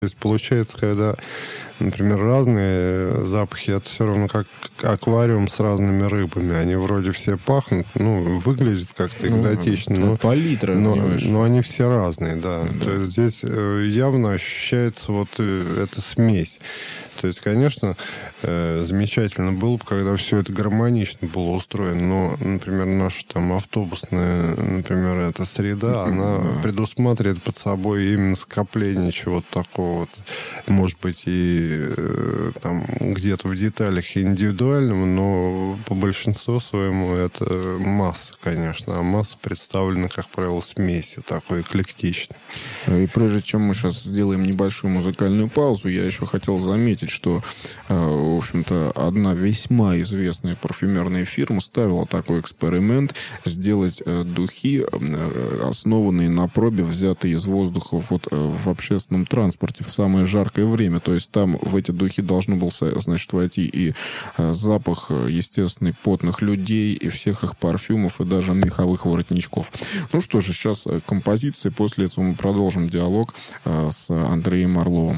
То есть получается, когда, например, разные запахи, это все равно как аквариум с разными рыбами. Они вроде все пахнут, выглядят как-то экзотично, палитра, но они все разные, да. То есть здесь явно ощущается вот эта смесь. То есть, конечно, замечательно было бы, когда все это гармонично было устроено. Но, например, наша там автобусная, например, эта среда, она предусматривает под собой именно скопление чего-то такого вот, может быть, и там где-то в деталях индивидуального, но по большинству своему это масса, конечно. А масса представлена, как правило, смесью такой эклектичной. И прежде чем мы сейчас сделаем небольшую музыкальную паузу, я еще хотел заметить, что, в общем-то, одна весьма известная парфюмерная фирма ставила такой эксперимент сделать духи, основанные на пробе, взятые из воздуха вот, в общественном транспорте в самое жаркое время. То есть там в эти духи должно было, значит, войти и запах естественный потных людей, и всех их парфюмов, и даже меховых воротничков. Ну что же, сейчас композиция, после этого мы продолжим диалог с Андреем Орловым.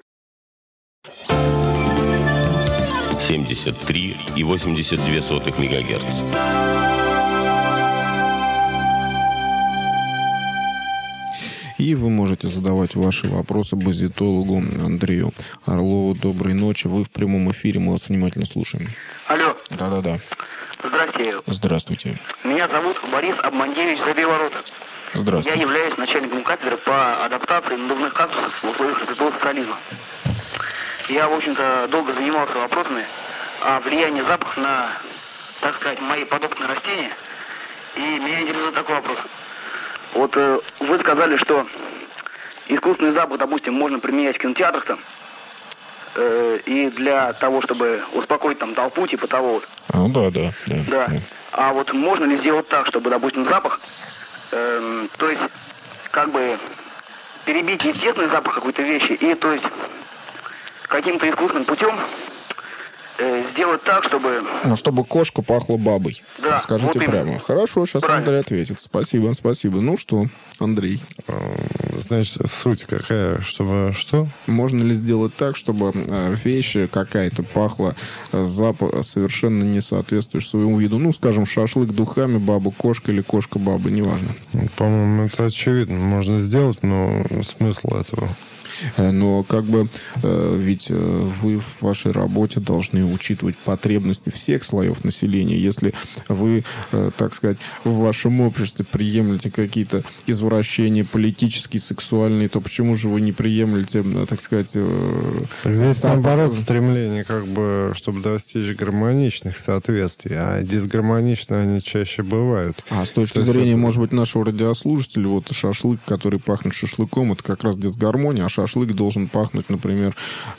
73,82 МГц. И вы можете задавать ваши вопросы базитологу Андрею Орлову. Доброй ночи. Вы в прямом эфире. Мы вас внимательно слушаем. Алло. Да-да-да. Здравствуйте. Здравствуйте. Меня зовут Борис Обмандевич Забей-Ворота. Здравствуйте. Я являюсь начальником кафедры по адаптации надувных кактусов в условиях развитого социализма. Я, в общем-то, долго занимался вопросами о влиянии запаха на, так сказать, мои подопытные растения. И меня интересует такой вопрос. Вот вы сказали, что искусственный запах, допустим, можно применять в кинотеатрах там, и для того, чтобы успокоить там толпу, типа того вот. Да. А вот можно ли сделать так, чтобы, допустим, запах, то есть, как бы перебить естественный запах какой-то вещи и, то есть, каким-то искусственным путем сделать так, чтобы... чтобы кошка пахла бабой. Да. Скажите вот прямо. Хорошо, сейчас правильно. Андрей ответит. Спасибо. Ну что, Андрей? Значит, суть какая? Чтобы что? Можно ли сделать так, чтобы вещь какая-то пахла запах совершенно не соответствующий своему виду? Ну, скажем, шашлык духами, баба-кошка или кошка-баба, неважно. По-моему, это очевидно. Можно сделать, но смысл этого... Но как бы ведь вы в вашей работе должны учитывать потребности всех слоев населения. Если вы, так сказать, в вашем обществе приемлете какие-то извращения политические, сексуальные, то почему же вы не приемлете, так сказать... Здесь, наоборот, стремление, как бы, чтобы достичь гармоничных соответствий, а дисгармонично они чаще бывают. А с точки зрения, может быть, нашего радиослушателя, вот шашлык, который пахнет шашлыком, это как раз дисгармония, а шашлык должен пахнуть, например,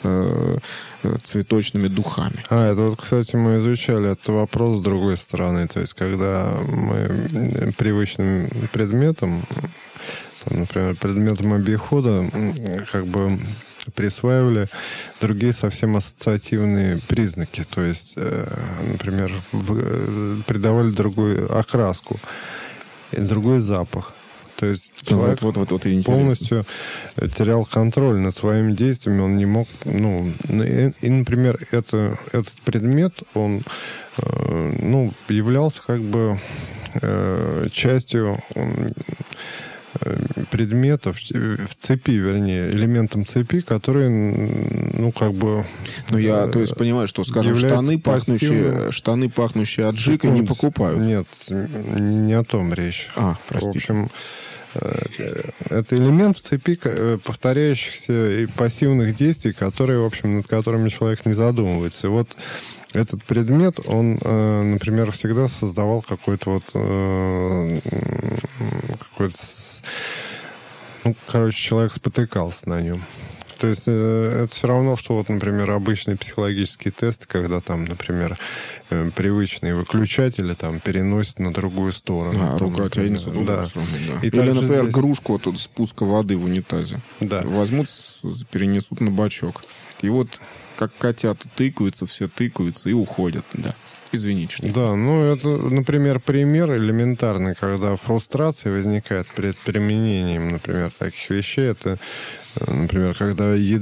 цветочными духами. Это вот, кстати, мы изучали этот вопрос с другой стороны. То есть, когда мы привычным предметом, там, например, предметом обихода, как бы присваивали другие совсем ассоциативные признаки. То есть, например, придавали другую окраску и другой запах. То есть человек полностью терял контроль над своими действиями, он не мог... И, например, этот предмет, он являлся как бы частью предметов в цепи, вернее, элементом цепи, которые, то есть понимаю, что, скажем, штаны, пахнущие аджикой, не покупают. Нет, не о том речь. Простите. В общем, это элемент в цепи повторяющихся и пассивных действий, которые, в общем, над которыми человек не задумывается. И вот этот предмет, он, например, всегда создавал какой-то человек спотыкался на нем. То есть это все равно, что вот, например, обычные психологические тесты, когда там, например, привычные выключатели там переносят на другую сторону. Рука тянется. Да. Или, например, здесь... кружку от спуска воды в унитазе. Да. Возьмут, перенесут на бачок. И вот как котята тыкаются, все тыкаются и уходят. Да. Извините. Что Да, ну это, например, пример элементарный, когда фрустрация возникает перед применением, например, таких вещей. Это, например, когда